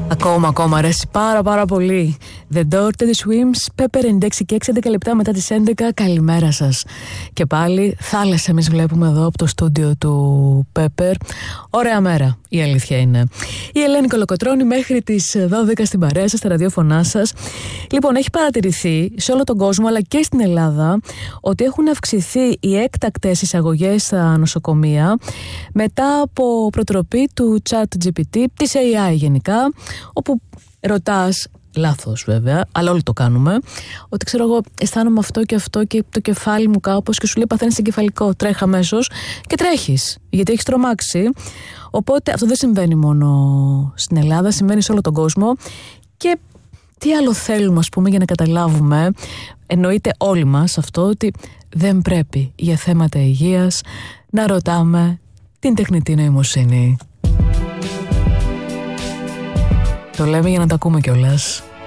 Ακόμα αρέσει πάρα πολύ. The Door to the Swims, Pepper 96 και 6-11 λεπτά μετά τις 11. Καλημέρα σας. Και πάλι θάλασσα εμείς βλέπουμε εδώ από το στούντιο του Pepper. Ωραία μέρα, η αλήθεια είναι. Η Ελένη Κολοκοτρώνη μέχρι τις 12 στην παρέα σας, στα ραδιόφωνά σας. Λοιπόν, έχει παρατηρηθεί σε όλο τον κόσμο αλλά και στην Ελλάδα ότι έχουν αυξηθεί οι έκτακτες εισαγωγές στα νοσοκομεία μετά από προτροπή του ChatGPT, της AI γενικά, όπου ρωτάς, λάθος βέβαια, αλλά όλοι το κάνουμε, ότι ξέρω εγώ αισθάνομαι αυτό και το κεφάλι μου κάπως και σου λέει παθαίνεις εγκεφαλικό, τρέχα αμέσως και τρέχεις γιατί έχεις τρομάξει. Οπότε αυτό δεν συμβαίνει μόνο στην Ελλάδα, συμβαίνει σε όλο τον κόσμο. Και τι άλλο θέλουμε, ας πούμε, για να καταλάβουμε, εννοείται όλοι μας αυτό, ότι δεν πρέπει για θέματα υγείας να ρωτάμε την τεχνητή νοημοσύνη. Το λέμε για να τα ακούμε κιόλας.